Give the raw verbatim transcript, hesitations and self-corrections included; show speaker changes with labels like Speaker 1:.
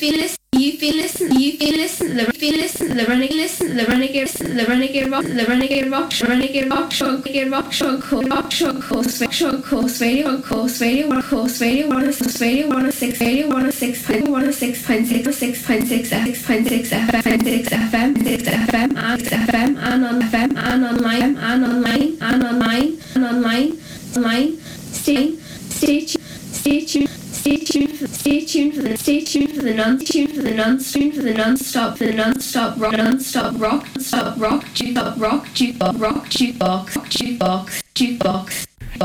Speaker 1: been listening. You've been listening. You've been listening. The been listening. The renegade listen. The renegade. The renegade rock. The renegade rock. Renegade rock. Shug. Renegade rock. Shug. Rock. Shug. Coast. Shug. Coast. Radio. Coast. Radio. One. Coast. Radio. One. Six. Radio. One. Six. Radio. One. Six. One. Six. Point six. Six. Point six. Six. Point six. F M. Six. F M. Six. F M. And F M. And on F M. And online. And online. And online. And online. Online. Stay. Stay tuned. Stay tuned. Stay tuned for stay tuned for the stay tuned for the non tuned for the non tuned for the non-stop for the non-stop rock non-stop rock stop rock jukebox rock jukebox rock jukebox jukebox jukebox